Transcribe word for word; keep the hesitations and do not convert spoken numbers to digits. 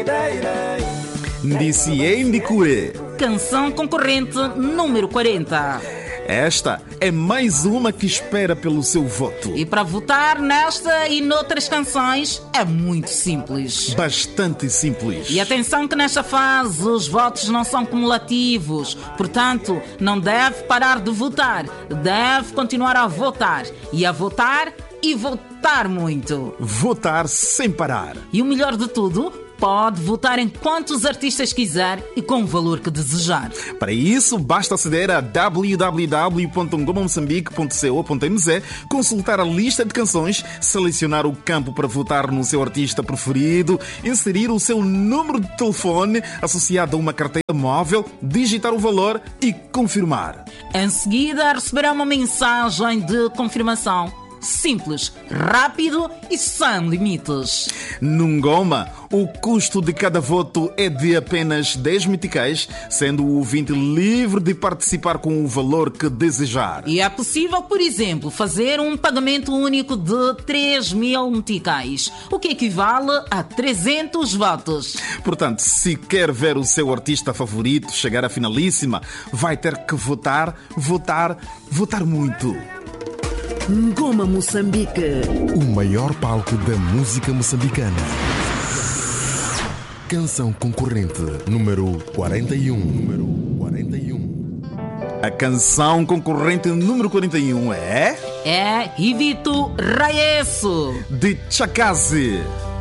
Ndiciei Ndicure. Canção concorrente número quarenta. Esta é mais uma que espera pelo seu voto. E para votar nesta e noutras canções é muito simples. Bastante simples. E atenção que nesta fase os votos não são cumulativos. Portanto, não deve parar de votar. Deve continuar a votar. E a votar e votar muito. Votar sem parar. E o melhor de tudo, pode votar em quantos artistas quiser e com o valor que desejar. Para isso, basta aceder a w w w ponto ngoma moçambique ponto co ponto m z, consultar a lista de canções, selecionar o campo para votar no seu artista preferido, inserir o seu número de telefone associado a uma carteira móvel, digitar o valor e confirmar. Em seguida, receberá uma mensagem de confirmação. Simples, rápido e sem limites. No Ngoma, o custo de cada voto é de apenas dez meticais, sendo o ouvinte livre de participar com o valor que desejar. E é possível, por exemplo, fazer um pagamento único de três mil meticais, o que equivale a trezentos votos. Portanto, se quer ver o seu artista favorito chegar à finalíssima, vai ter que votar, votar, votar muito. Ngoma Moçambique, o maior palco da música moçambicana. Canção concorrente número quarenta e um. Número quarenta e um. A canção concorrente número quarenta e um é... É Ivito Raesso, de Chakazi.